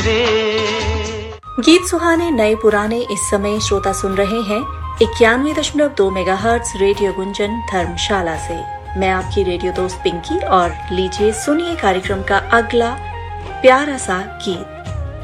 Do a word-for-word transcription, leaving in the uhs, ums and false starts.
गीत सुहाने नए पुराने इस समय श्रोता सुन रहे हैं इक्यानवे दशमलव दो मेगा हर्ट्ज रेडियो गुंजन धर्मशाला से। मैं आपकी रेडियो दोस्त पिंकी और लीजिए सुनिए कार्यक्रम का अगला प्यारा सा गीत।